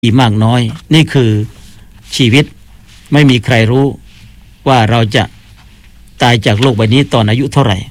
มากน้อยนี่คือชีวิตไม่มีใครรู้ว่าเราจะตายจากโลกใบนี้ตอนอายุเท่าไหร่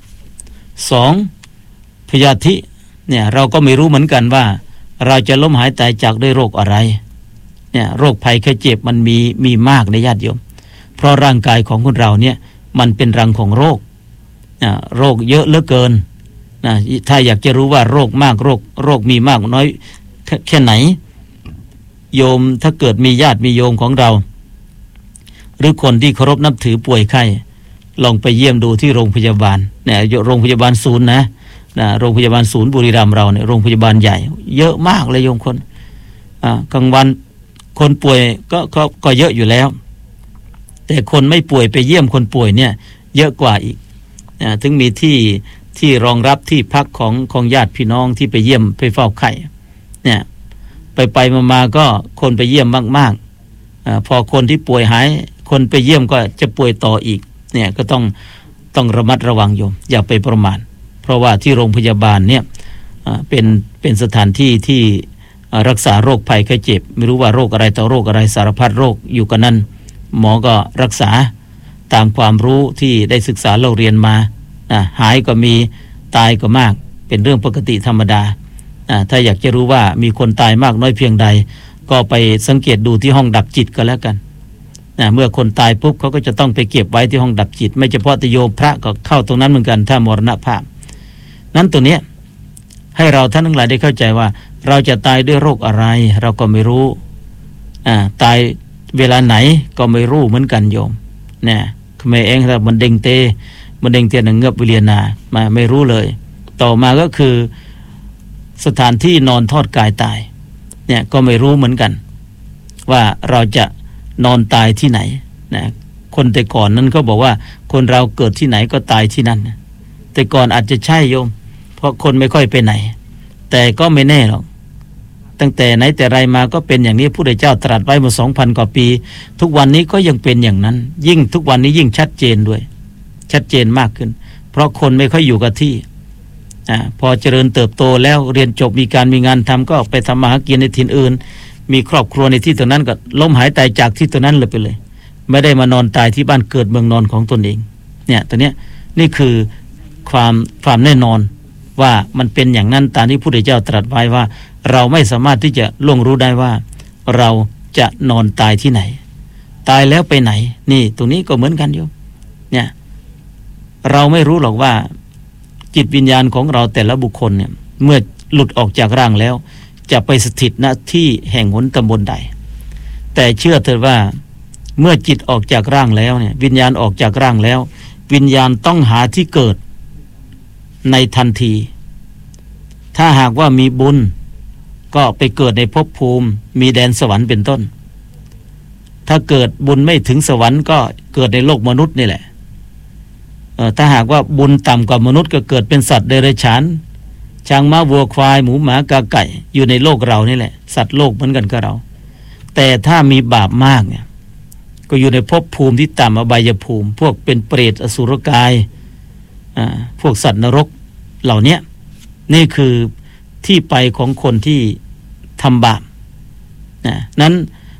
2พยาธิเนี่ยเราก็ไม่รู้เหมือนกันว่าเราจะล้มหายตายจากด้วยโรคอะไรเนี่ยโรคภัยไข้เจ็บมันมีมากในญาติโยมเพราะร่างกายของคนเราเนี่ยมันเป็นรังของโรคโรคเยอะเหลือเกินนะถ้าอยากจะรู้ว่าโรคมากโรคมีมากน้อยแค่ไหนโยมถ้าเกิดมีญาติมีโยมของเราหรือคนที่เคารพนับถือป่วยไข้ลองไปเยี่ยมดูที่โรงพยาบาลเนี่ยโรงพยาบาลศูนย์นะโรงพยาบาลศูนย์บุรีรัมย์เราเนี่ยโรงพยาบาลใหญ่เยอะมากเลยโยมคนกลางวันคนป่วยก็เยอะอยู่แล้วแต่คนไม่ป่วยไปเยี่ยมคนป่วยเนี่ยเยอะกว่าอีกถึงมีที่รองรับที่พักของญาติพี่น้องที่ไปเยี่ยมไปเฝ้าไข้เนี่ยไปมาก็คนไปเยี่ยมมากๆพอคนที่ป่วยหายคนไปเยี่ยมก็จะป่วยต่ออีกเนี่ยก็ต้องระมัดระวังโยมอย่าไปประมาทเพราะว่าที่โรงพยาบาลเนี่ยเป็นสถานที่ที่รักษาโรคภัยไข้เจ็บไม่รู้ว่าโรคอะไรต่อโรคอะไรสารพัดโรคอยู่กันนั้นหมอก็รักษาตามความรู้ที่ได้ศึกษาเราเรียนมาหายก็มีตายก็มากเป็นเรื่องปกติธรรมดาถ้าอยากจะรู้ว่ามีคนตายมากน้อยเพียงใดก็ไปสังเกตดูที่ห้องดับจิตก็แล้วกันเมื่อคนตายปุ๊บเขาก็จะต้องไปเก็บไว้ที่ห้องดับจิตไม่เฉพาะแต่โยมพระก็เข้าตรงนั้นเหมือนกันถ้ามรณภาพนั้นตัวเนี้ยให้เราท่านทั้งหลายได้เข้าใจว่าเราจะตายด้วยโรคอะไรเราก็ไม่รู้ตายเวลาไหนก็ไม่รู้เหมือนกันโยมเนี่ยขมเองครับมันเด้งเตนเงือบวิเลียนามาไม่รู้เลยต่อมาก็คือสถานที่นอนทอดกายตายเนี่ยก็ไม่รู้เหมือนกันว่าเราจะนอนตายที่ไหนนะคนแต่ก่อนนั้นก็บอกว่าคนเราเกิดที่ไหนก็ตายที่นั่นนะแต่ก่อนอาจจะใช่โยมเพราะคนไม่ค่อยไปไหนแต่ก็ไม่แน่หรอกตั้งแต่ไหนแต่ไรมาก็เป็นอย่างนี้พระพุทธเจ้าตรัสไว้มา 2,000 กว่าปีทุกวันนี้ก็ยังเป็นอย่างนั้นยิ่งทุกวันนี้ยิ่งชัดเจนด้วยชัดเจนมากขึ้นเพราะคนไม่ค่อยอยู่กับที่พอเจริญเติบโตแล้วเรียนจบมีการมีงานทำก็ไปทำมาหากินในถิ่นอื่นมีครอบครัวในที่ตรงนั้นก็ล้มหายตายจากที่ตรงนั้นเลยไปเลยไม่ได้มานอนตายที่บ้านเกิดเมืองนอนของตนเองเนี่ยตัวเนี้ยนี่คือความแน่นอนว่ามันเป็นอย่างนั้นตามที่พระพุทธเจ้าตรัสไว้ว่าเราไม่สามารถที่จะล่วงรู้ได้ว่าเราจะนอนตายที่ไหนตายแล้วไปไหนนี่ตรงนี้ก็เหมือนกันโยมเนี่ยเราไม่รู้หรอกว่าจิตวิญญาณของเราแต่ละบุคคลเนี่ยเมื่อหลุดออกจากร่างแล้วจะไปสถิตณที่แห่งหนตำบลใดแต่เชื่อเถิดว่าเมื่อจิตออกจากร่างแล้วเนี่ยวิญญาณออกจากร่างแล้ววิญญาณต้องหาที่เกิดในทันทีถ้าหากว่ามีบุญก็ไปเกิดในภพภูมิมีแดนสวรรค์เป็นต้นถ้าเกิดบุญไม่ถึงสวรรค์ก็เกิดในโลกมนุษย์นี่แหละถ้าหากว่าบุญต่ำกว่ามนุษย์ก็เกิดเป็นสัตว์เดรัจฉานช้างม้าวัวควายหมูหมากาไก่อยู่ในโลกเรานี่แหละสัตว์โลกเหมือนกันกับเราแต่ถ้ามีบาปมากเนี่ยก็อยู่ในภพภูมิที่ต่ำอบายภูมิพวกเป็นเปรตอสุรกายพวกสัตว์นรกเหล่านี้นี่คือที่ไปของคนที่ทำบาปนั้น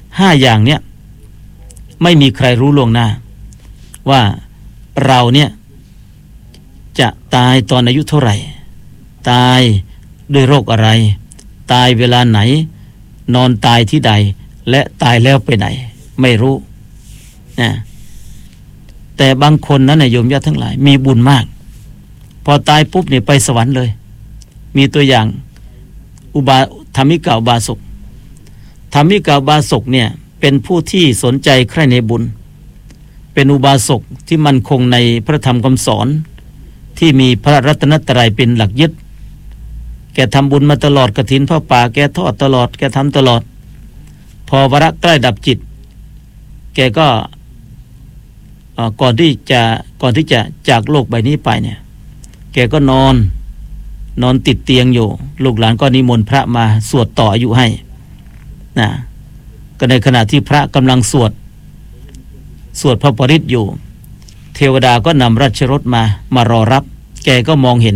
5อย่างเนี้ยไม่มีใครรู้ล่วงหน้าว่าเราเนี่ยจะตายตอนอายุเท่าไหร่ตายด้วยโรคอะไรตายเวลาไหนนอนตายที่ใดและตายแล้วไปไหนไม่รู้นะแต่บางคนนั้นโยมญาติทั้งหลายมีบุญมากพอตายปุ๊บเนี่ยไปสวรรค์เลยมีตัวอย่างธรรมิกาอุบาสกเนี่ยเป็นผู้ที่สนใจใคร่ในบุญเป็นอุบาสกที่มั่นคงในพระธรรมคำสอนที่มีพระรัตนตรัยเป็นหลักยึดแกทำบุญมาตลอดกฐินผ้าป่าแกทอดตลอดแกทำตลอดพอวาระใกล้ดับจิตแกก็ก่อนที่จะจากโลกใบนี้ไปเนี่ยแกก็นอนติดเตียงอยู่ลูกหลานก็นิมนต์พระมาสวดต่ออายุให้นะก็ในขณะที่พระกำลังสวดพระปริตรอยู่เทวดาก็นำราชรถมารอรับแกก็มองเห็น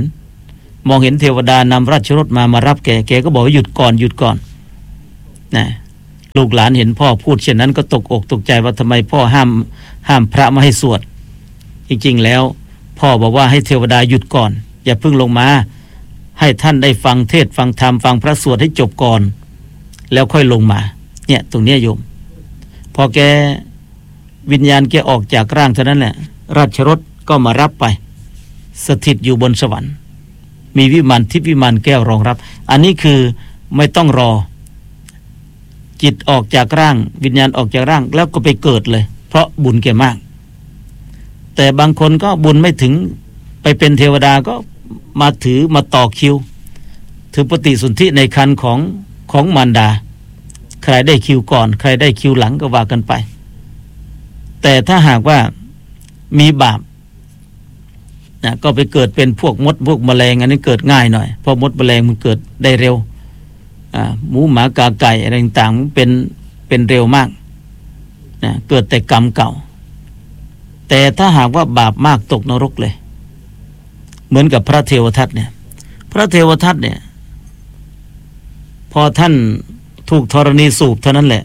เทวดานำราชรถมารับแกก็บอกว่าหยุดก่อนนะลูกหลานเห็นพ่อพูดเช่นนั้นก็ตกอกตกใจว่าทำไมพ่อห้ามพระไม่ให้สวดจริงๆแล้วพ่อบอกว่าให้เทวดาหยุดก่อนอย่าเพิ่งลงมาให้ท่านได้ฟังเทศฟังธรรมฟังพระสวดให้จบก่อนแล้วค่อยลงมาเนี่ยตรงนี้โยมพอแกวิญญาณแกออกจากร่างเท่านั้นแหละราชรถก็มารับไปสถิตอยู่บนสวรรค์มีวิมานทิพย์วิมานแก้วรองรับอันนี้คือไม่ต้องรอจิตออกจากร่างวิญญาณออกจากร่างแล้วก็ไปเกิดเลยเพราะบุญแกมากแต่บางคนก็บุญไม่ถึงไปเป็นเทวดาก็มาต่อคิวถือปฏิสนธิในครรภ์ของมารดาใครได้คิวก่อนใครได้คิวหลังก็ว่ากันไปแต่ถ้าหากว่ามีบาปนะก็ไปเกิดเป็นพวกมดพวกแมลงอันนี้เกิดง่ายหน่อยเพราะมดแมลงมันเกิดได้เร็วหมูหมากาไก่อะไรต่างๆเป็นเร็วมากนะเกิดแต่กรรมเก่าแต่ถ้าหากว่าบาปมากตกนรกเลยเหมือนกับพระเทวทัตเนี่ยพระเทวทัตเนี่ยพอท่านถูกธรณีสูบเท่านั้นแหละ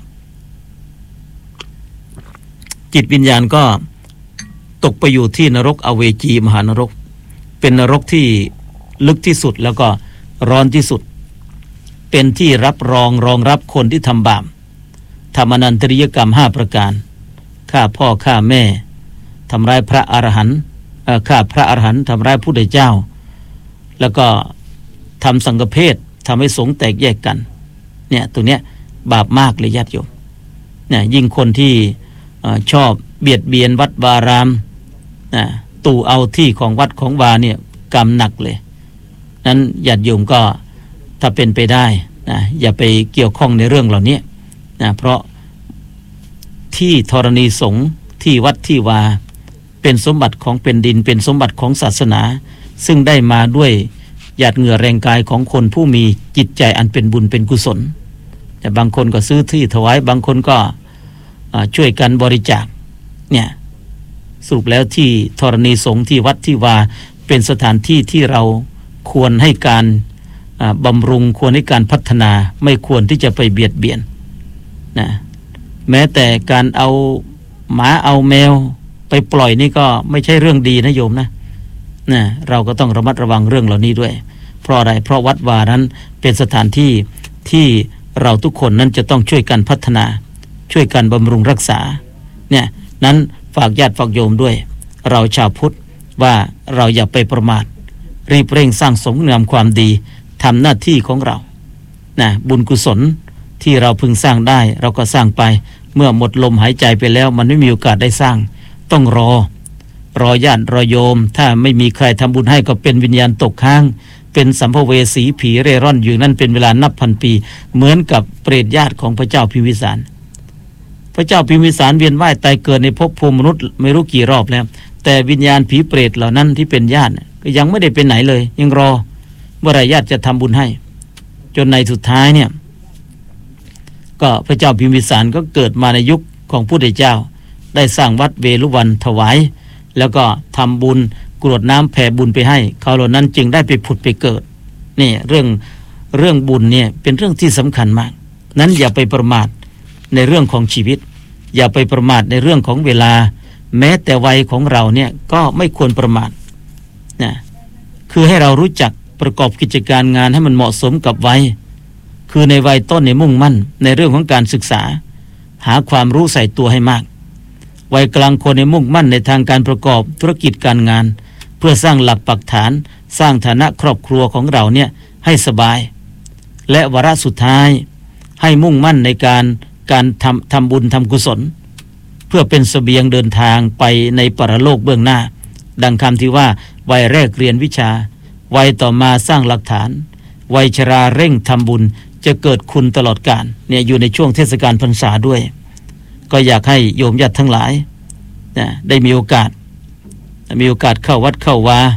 จิตวิญญาณก็ตกไปอยู่ที่นรกอเวจีมหานรกเป็นนรกที่ลึกที่สุดแล้วก็ร้อนที่สุดเป็นที่รองรับคนที่ทำบาปทำอนันตริยกรรม5ประการฆ่าพ่อฆ่าแม่ทำร้ายพระอรหันต์ฆ่าพระอรหันต์ทำร้ายผู้ใดเจ้าแล้วก็ทำสังฆเพศทำให้สงฆ์แตกแยกกันเนี่ยตัวเนี้ยบาปมากเลยญาติโยมเนี่ยยิ่งคนที่ชอบเบียดเบียนวัดวารามตู่เอาที่ของวัดของวาเนี่ยกรรมหนักเลยนั้นญาติโยมก็ถ้าเป็นไปได้อย่าไปเกี่ยวข้องในเรื่องเหล่านี้เพราะที่ธรณีสงฆ์ที่วัดที่วาเป็นสมบัติของเป็นดินเป็นสมบัติของศาสนาซึ่งได้มาด้วยหยาดเหงื่อแรงกายของคนผู้มีจิตใจอันเป็นบุญเป็นกุศลแต่บางคนก็ซื้อที่ถวายบางคนก็ช่วยกันบริจาคเนี่ยสรุปแล้วที่ธรณีสงฆ์ที่วัดที่วาเป็นสถานที่ที่เราควรให้การบำรุงควรให้การพัฒนาไม่ควรที่จะไปเบียดเบียนนะแม้แต่การเอาหมาเอาแมวไปปล่อยนี่ก็ไม่ใช่เรื่องดีนะโยมนะเราก็ต้องระมัดระวังเรื่องเหล่านี้ด้วยเพราะอะไรเพราะวัดวานั้นเป็นสถานที่ที่เราทุกคนนั้นจะต้องช่วยกันพัฒนาช่วยกันบำรุงรักษาเนี่ยนั้นฝากญาติฝากโยมด้วยเราชาวพุทธว่าเราอย่าไปประมาทรีบเร่งสร้างสมงามความดีทำหน้าที่ของเราบุญกุศลที่เราพึงสร้างได้เราก็สร้างไปเมื่อหมดลมหายใจไปแล้วมันไม่มีโอกาสได้สร้างต้องรอญาติรอโยมถ้าไม่มีใครทำบุญให้ก็เป็นวิญญาณตกค้างเป็นสัมภเวสีผีเร่ร่อนอยู่นั่นเป็นเวลานับพันปีเหมือนกับเปรตญาติของพระเจ้าพิมพิสารพระเจ้าพิมพิสารเวียนว่ายตายเกิดในภพภูมิมนุษย์ไม่รู้กี่รอบแล้วแต่วิญญาณผีเปรตเหล่านั้นที่เป็นญาติก็ยังไม่ได้ไปไหนเลยยังรอเมื่อไรญาติจะทำบุญให้จนในสุดท้ายเนี่ยก็พระเจ้าพิมพิสารก็เกิดมาในยุคของพุทธเจ้าได้สร้างวัดเวฬุวันถวายแล้วก็ทำบุญกรวดน้ำแผ่บุญไปให้เขาเหล่านั้นจึงได้ไปผุดไปเกิดนี่เรื่องบุญเนี่ยเป็นเรื่องที่สำคัญมากนั้นอย่าไปประมาทในเรื่องของชีวิตอย่าไปประมาทในเรื่องของเวลาแม้แต่วัยของเราเนี่ยก็ไม่ควรประมาทคือให้เรารู้จักประกอบกิจการงานให้มันเหมาะสมกับวัยคือในวัยต้นเนี่ยมุ่งมั่นในเรื่องของการศึกษาหาความรู้ใส่ตัวให้มากวัยกลางคนเนี่ยมุ่งมั่นในทางการประกอบธุรกิจการงานเพื่อสร้างหลักปักฐานสร้างฐานะครอบครัวของเราเนี่ยให้สบายและวาระสุดท้ายให้มุ่งมั่นในการทำบุญทำกุศลเพื่อเป็นเสบียงเดินทางไปในปรโลกเบื้องหน้าดังคำที่ว่าวัยแรกเรียนวิชาวัยต่อมาสร้างหลักฐานวัยชราเร่งทำบุญจะเกิดคุณตลอดกาลเนี่ยอยู่ในช่วงเทศกาลพรรษาด้วยก็อยากให้โยมญาติทั้งหลายได้มีโอกาสเข้าวัดเข้าวา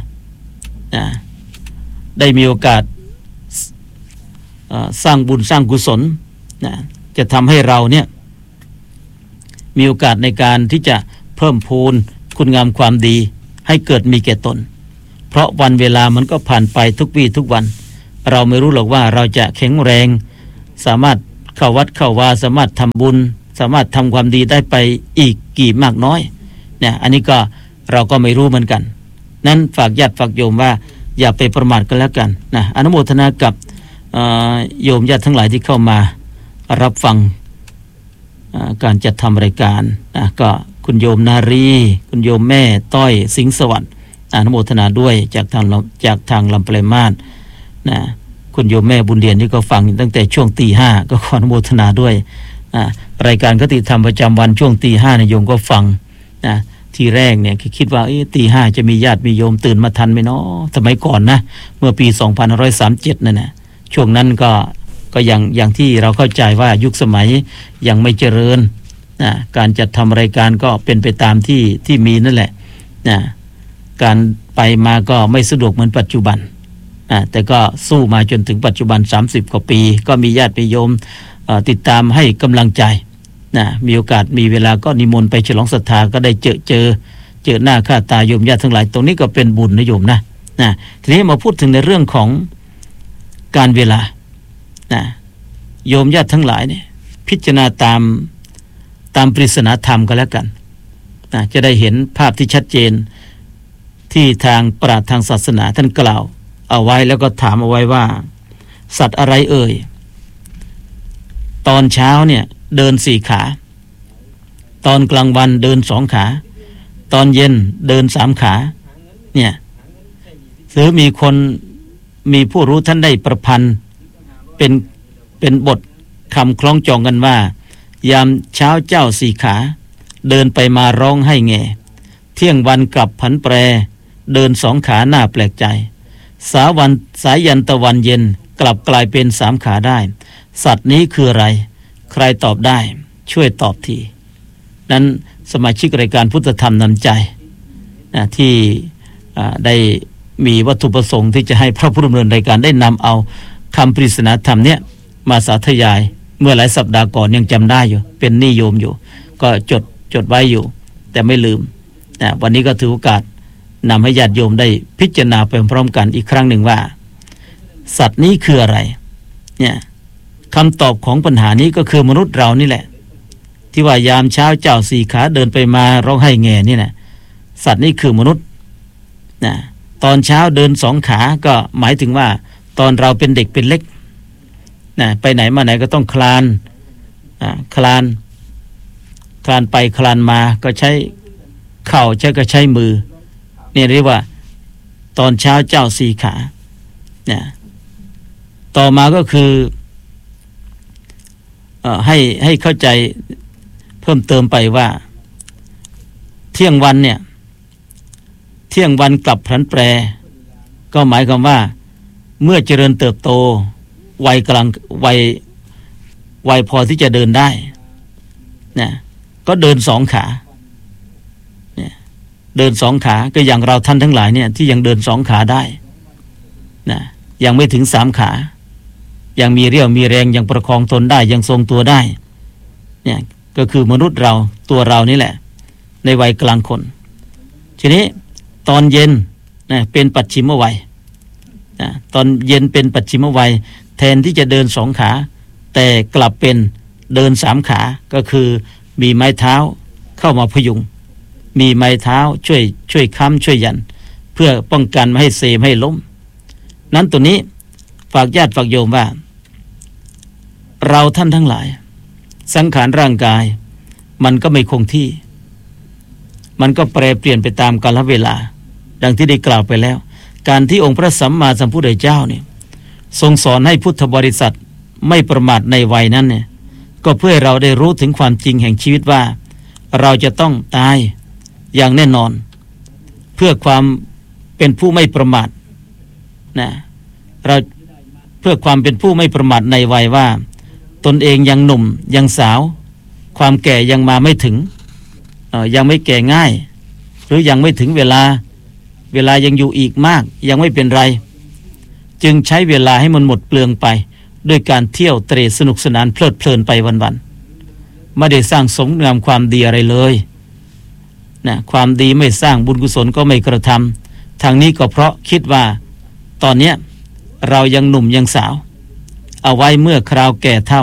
ได้มีโอกาสสร้างบุญสร้างกุศลจะทำให้เราเนี่ยมีโอกาสในการที่จะเพิ่มพูนคุณงามความดีให้เกิดมีแก่ตนเพราะวันเวลามันก็ผ่านไปทุกวี่ทุกวันเราไม่รู้หรอกว่าเราจะแข็งแรงสามารถเข้าวัดเข้าวาสามารถทำบุญสามารถทำความดีได้ไปอีกกี่มากน้อยเนี่ยอันนี้ก็เราก็ไม่รู้เหมือนกันนั้นฝากญาติฝากโยมว่าอย่าไปประมาทกันแล้วกันนะอนุโมทนากับโยมญาติทั้งหลายที่เข้ามารับฟังการจัดทำรายการนะก็คุณโยมนารีคุณโยมแม่ต้อยสิงห์สวัสดิ์อนุโมทนาด้วยจากทางลำปลายมาศนะคุณโยมแม่บุญเดียนที่ก็ฟังตั้งแต่ช่วงตี 5ก็ขออนุโมทนาด้วยรายการคติธรรมประจำวันช่วงตี 5เนี่ยโยมก็ฟังนะทีแรกเนี่ยคิดว่าตี 5จะมีญาติมีโยมตื่นมาทันไหมเนาะสมัยก่อนนะเมื่อปี2537นั่นนะช่วงนั้นก็อย่างที่เราเข้าใจว่ายุคสมัยยังไม่เจริญนะการจัดทำรายการก็เป็นไปตามที่มีนั่นแหละนะการไปมาก็ไม่สะดวกเหมือนปัจจุบันแต่ก็สู้มาจนถึงปัจจุบัน30 กว่าปีก็มีญาติโยมติดตามให้กำลังใจนะมีโอกาสมีเวลาก็นิมนต์ไปฉลองศรัทธาก็ได้เจอหน้าค่าตาโยมญาติทั้งหลายตรงนี้ก็เป็นบุญนะโยมนะทีนี้มาพูดถึงในเรื่องของการเวลานะโยมญาติทั้งหลายเนี่ยพิจารณาตามปริศนาธรรมก็แล้วกันนะจะได้เห็นภาพที่ชัดเจนที่ทางปราชญ์ทางศาสนาท่านกล่าวเอาไว้แล้วก็ถามเอาไว้ว่าสัตว์อะไรเอ่ยตอนเช้าเนี่ยเดิน4 ขาตอนกลางวันเดิน2 ขาตอนเย็นเดิน3 ขาเนี่ยหรือมีผู้รู้ท่านได้ประพันธ์เป็นบทคำคล้องจองกันว่ายามเช้าเจ้า4 ขาเดินไปมาร้องให้แง่เที่ยงวันกลับผันแปรเดิน2 ขาหน้าแปลกใจสายันตะวันเย็นกลับกลายเป็น3 ขาได้สัตว์นี้คืออะไรใครตอบได้ช่วยตอบทีนั้นสมาชิกรายการพุทธธรรมนำใจนะที่ได้มีวัตถุประสงค์ที่จะให้พระผู้ดำเนินรายการได้นำเอาคำปริศนาธรรมเนี่ยมาสาธยายเมื่อหลายสัปดาห์ก่อนยังจำได้อยู่เป็นนิยมอยู่ก็จดไว้อยู่แต่ไม่ลืมนะวันนี้ก็ถือโอกาสนำให้ญาติโยมได้พิจารณาไปพร้อมกันอีกครั้งหนึ่งว่าสัตว์นี้คืออะไรเนี่ยคำตอบของปัญหานี้ก็คือมนุษย์เรานี่แหละที่ว่ายามเช้าเจ้า4 ขาเดินไปมาร้องไห้แง่นี่นะสัตว์นี้คือมนุษย์นะตอนเช้าเดิน2 ขาก็หมายถึงว่าตอนเราเป็นเด็กเป็นเล็กนะไปไหนมาไหนก็ต้องคลานไปคลานมาก็ใช้เข่าก็ใช้มือนี่เรียกว่าตอนเช้าเจ้า4 ขานะต่อมาก็คือให้เข้าใจเพิ่มเติมไปว่าเที่ยงวันเนี่ยเที่ยงวันกลับพลันแปรก็หมายความว่าเมื่อเจริญเติบโตวัยกลางวัยพอที่จะเดินได้นะก็เดิน2 ขาเนี่ยเดิน2 ขาก็อย่างเราท่านทั้งหลายเนี่ยที่ยังเดิน2 ขาได้นะยังไม่ถึง3 ขายังมีเรี่ยวมีแรงยังประคองตนได้ยังทรงตัวได้เนี่ยก็คือมนุษย์เราตัวเรานี่แหละในวัยกลางคนทีนี้ตอนเย็นนะเป็นปัจฉิมวัยนะตอนเย็นเป็นปัจฉิมวัยแทนที่จะเดิน2 ขาแต่กลับเป็นเดิน3 ขาก็คือมีไม้เท้าเข้ามาพยุงมีไม้เท้าช่วยค้ำช่วยยันเพื่อป้องกันไม่ให้เซไม่ให้ล้มนั้นตัวนี้ฝากญาติฝากโยมว่าเราท่านทั้งหลายสังขารร่างกายมันก็ไม่คงที่มันก็แปรเปลี่ยนไปตามกาลเวลาดังที่ได้กล่าวไปแล้วการที่องค์พระสัมมาสัมพุทธเจ้าเนี่ยทรงสอนให้พุทธบริษัทไม่ประมาทในวัยนั้นเนี่ยก็เพื่อเราได้รู้ถึงความจริงแห่งชีวิตว่าเราจะต้องตายอย่างแน่นอนเพื่อความเป็นผู้ไม่ประมาทนะเราเพื่อความเป็นผู้ไม่ประมาทในวัยว่าตนเองยังหนุ่มยังสาวความแก่ยังมาไม่ถึงยังไม่แก่ง่ายหรือยังไม่ถึงเวลายังอยู่อีกมากยังไม่เป็นไรจึงใช้เวลาให้มันหมดเปลืองไปด้วยการเที่ยวเตร่สนุกสนานเพลิดเพลินไปวันๆไม่ได้สร้างสมงามความดีอะไรเลยนะความดีไม่สร้างบุญกุศลก็ไม่กระทำทางนี้ก็เพราะคิดว่าตอนเนี้ยเรายังหนุ่มยังสาวเอาไว้เมื่อคราวแก่เฒ่า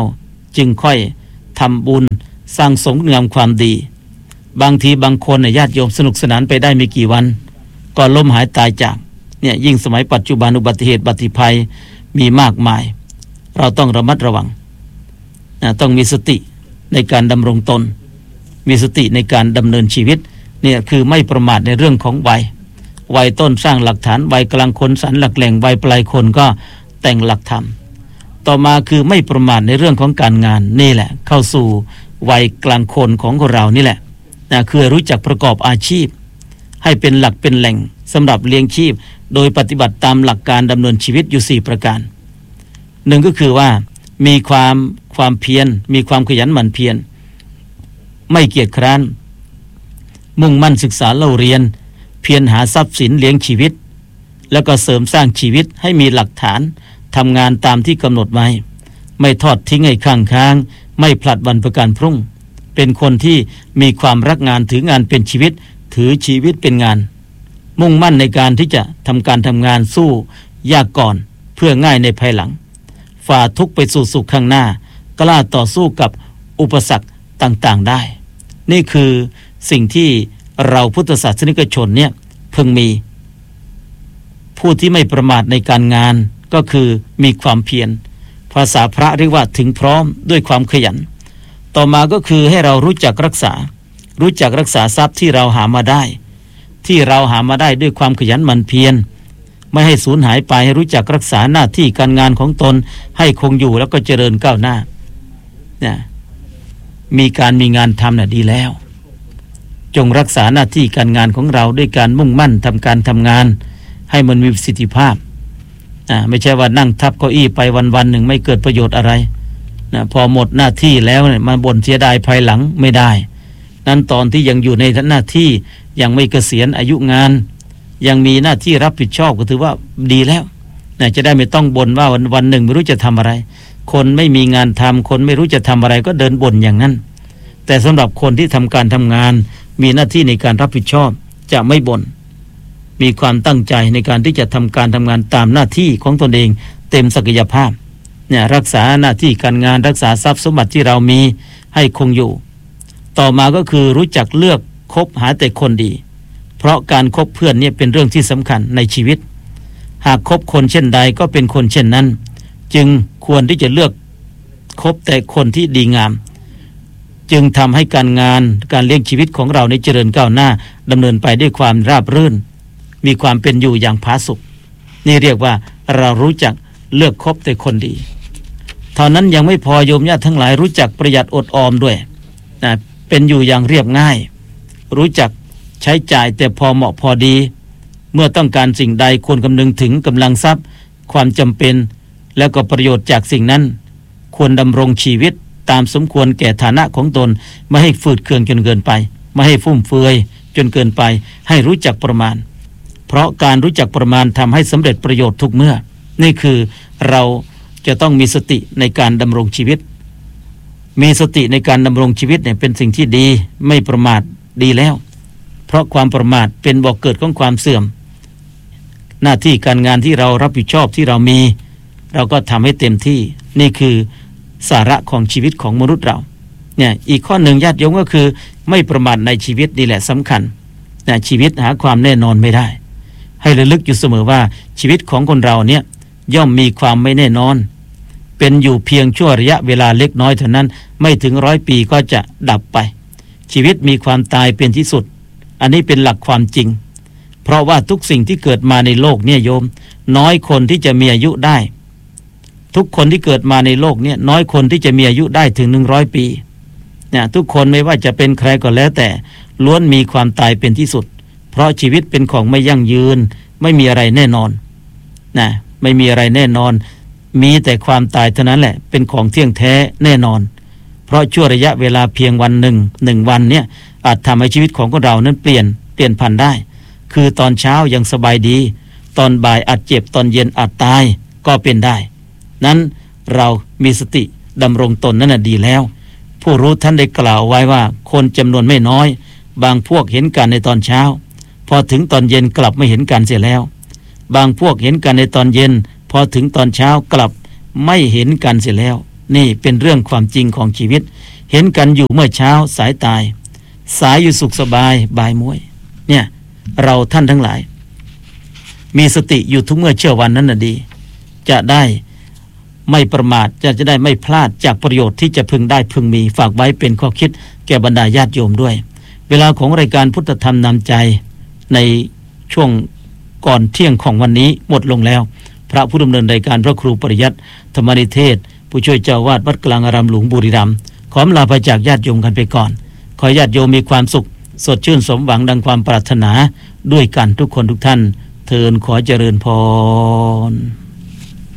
จึงค่อยทำบุญสร้างสมงามความดีบางทีบางคนญาติโยมสนุกสนานไปได้ไม่กี่วันก็ล้มหายตายจากเนี่ยยิ่งสมัยปัจจุบันอุบัติเหตุบัติภัยมีมากมายเราต้องระมัดระวังต้องมีสติในการดำรงตนมีสติในการดำเนินชีวิตเนี่ยคือไม่ประมาทในเรื่องของวัยต้นสร้างหลักฐานวัยกลางคนสรรหลักแหล่งวัยปลายคนก็แต่งหลักธรรมต่อมาคือไม่ประมาทในเรื่องของการงานนี่แหละเข้าสู่วัยกลางคนของเรานี่แหละคือรู้จักประกอบอาชีพให้เป็นหลักเป็นแหล่งสำหรับเลี้ยงชีพโดยปฏิบัติตามหลักการดำเนินชีวิตอยู่4ประการหนึ่งก็คือว่ามีความเพียรมีความขยันหมั่นเพียรไม่เกียจคร้านมุ่งมั่นศึกษาเล่าเรียนเพียรหาทรัพย์สินเลี้ยงชีวิตแล้วก็เสริมสร้างชีวิตให้มีหลักฐานทำงานตามที่กำหนดไว้ไม่ทอดทิ้งให้ค้างไม่ผลัดวันประกันพรุ่งเป็นคนที่มีความรักงานถืองานเป็นชีวิตถือชีวิตเป็นงานมุ่งมั่นในการที่จะทำงานสู้ยากก่อนเพื่อง่ายในภายหลังฝ่าทุกข์ไปสู่สุขข้างหน้ากล้าต่อสู้กับอุปสรรคต่างๆได้นี่คือสิ่งที่เราพุทธศาสนิกชนเนี่ยพึงมีผู้ที่ไม่ประมาทในการงานก็คือมีความเพียรภาษาพระเรียกว่าถึงพร้อมด้วยความขยันต่อมาก็คือให้เรารู้จักรักษาทรัพย์ที่เราหามาได้ด้วยความขยันหมั่นเพียรไม่ให้สูญหายไปให้รู้จักรักษาหน้าที่การงานของตนให้คงอยู่แล้วก็เจริญก้าวหน้าเนี่ยมีงานทำดีแล้วจงรักษาหน้าที่การงานของเราด้วยการมุ่งมั่นทำงานให้มันมีประสิทธิภาพไม่ใช่ว่านั่งทับเก้าอี้ไปวันๆหนึ่งไม่เกิดประโยชน์อะไรพอหมดหน้าที่แล้วเนี่ยมาบ่นเสียดายภายหลังไม่ได้นั้นตอนที่ยังอยู่ในหน้าที่ยังไม่เกษียณอายุงานยังมีหน้าที่รับผิดชอบก็ถือว่าดีแล้วจะได้ไม่ต้องบ่นว่าวันหนึ่งไม่รู้จะทำอะไรคนไม่มีงานทำคนไม่รู้จะทำอะไรก็เดินบ่นอย่างนั้นแต่สำหรับคนที่ทำงานมีหน้าที่ในการรับผิดชอบจะไม่บ่นมีความตั้งใจในการที่จะทำงานตามหน้าที่ของตนเองเต็มศักยภาพรักษาหน้าที่การงานรักษาทรัพย์สมบัติที่เรามีให้คงอยู่ต่อมาก็คือรู้จักเลือกคบหาแต่คนดีเพราะการคบเพื่อนเนี่ยเป็นเรื่องที่สำคัญในชีวิตหากคบคนเช่นใดก็เป็นคนเช่นนั้นจึงควรที่จะเลือกคบแต่คนที่ดีงามจึงทำให้การงานการเลี้ยงชีวิตของเราในเจริญก้าวหน้าดำเนินไปด้วยความราบรื่นมีความเป็นอยู่อย่างผาสุกนี่เรียกว่าเรารู้จักเลือกคบแต่คนดีเท่านั้นยังไม่พอโยมญาติทั้งหลายรู้จักประหยัดอดออมด้วยเป็นอยู่อย่างเรียบง่ายรู้จักใช้จ่ายแต่พอเหมาะพอดีเมื่อต้องการสิ่งใดควรคำนึงถึงกำลังทรัพย์ความจำเป็นแล้วก็ประโยชน์จากสิ่งนั้นควรดำรงชีวิตตามสมควรแก่ฐานะของตนไม่ให้ฝืดเคืองจนเกินไปไม่ให้ฟุ่มเฟือยจนเกินไปให้รู้จักประมาณเพราะการรู้จักประมาณทำให้สำเร็จประโยชน์ทุกเมื่อนี่คือเราจะต้องมีสติในการดำรงชีวิตมีสติในการดำรงชีวิตเนี่ยเป็นสิ่งที่ดีไม่ประมาทดีแล้วเพราะความประมาทเป็นบ่อกเกิดของความเสื่อมหน้าที่การงานที่เรารับผิดชอบที่เรามีเราก็ทำให้เต็มที่นี่คือสาระของชีวิตของมนุษย์เราเนี่ยอีกข้อหนึ่งญาติโยมก็คือไม่ประมาทในชีวิตนี่แหละสำคัญชีวิตหาความแน่นอนไม่ได้ให้ระลึกอยู่เสมอว่าชีวิตของคนเราเนี่ยย่อมมีความไม่แน่นอนเป็นอยู่เพียงชั่วระยะเวลาเล็กน้อยเท่านั้นไม่ถึง100 ปีก็จะดับไปชีวิตมีความตายเป็นที่สุดอันนี้เป็นหลักความจริงเพราะว่าทุกสิ่งที่เกิดมาในโลกเนี่ยโยมน้อยคนที่จะมีอายุได้ทุกคนที่เกิดมาในโลกเนี่ยน้อยคนที่จะมีอายุได้ถึง100 ปีทุกคนไม่ว่าจะเป็นใครก็แล้วแต่ล้วนมีความตายเป็นที่สุดเพราะชีวิตเป็นของไม่ยั่งยืนไม่มีอะไรแน่นอนไม่มีอะไรแน่นอนมีแต่ความตายเท่านั้นแหละเป็นของเที่ยงแท้แน่นอนเพราะชั่วระยะเวลาเพียงวันหนึ่งวันเนี่ยอาจทำให้ชีวิตของเรานั้นเปลี่ยนผันได้คือตอนเช้ายังสบายดีตอนบ่ายอาจเจ็บตอนเย็นอาจตายก็เป็นได้นั้นเรามีสติดำรงตนนั่นดีแล้วผู้รู้ท่านได้กล่าวไว้ว่าคนจำนวนไม่น้อยบางพวกเห็นกันในตอนเช้าพอถึงตอนเย็นกลับไม่เห็นกันเสียแล้วบางพวกเห็นกันในตอนเย็นพอถึงตอนเช้ากลับไม่เห็นกันเสียแล้วนี่เป็นเรื่องความจริงของชีวิตเห็นกันอยู่เมื่อเช้าสายตายสายอยู่สุขสบายบ่ายม้วยเนี่ยเราท่านทั้งหลายมีสติอยู่ทุกเมื่อเชื่อวันนั้นน่ะดีจะได้ไม่ประมาทจะได้ไม่พลาดจากประโยชน์ที่จะพึงได้พึงมีฝากไว้เป็นข้อคิดแก่บรรดาญาติโยมด้วยเวลาของรายการพุทธธรรมนำใจในช่วงก่อนเที่ยงของวันนี้หมดลงแล้วพระผู้ดำเนินรายการพระครูปริยัติธรรมนิเทศผู้ช่วยเจ้าวาดวัดกลางอารามหลวงบุรีรัมย์ขอลาไปจากญาติโยมกันไปก่อนขอญาติโยมมีความสุขสดชื่นสมหวังดังความปรารถนาด้วยกันทุกคนทุกท่านเทินขอเจริญพร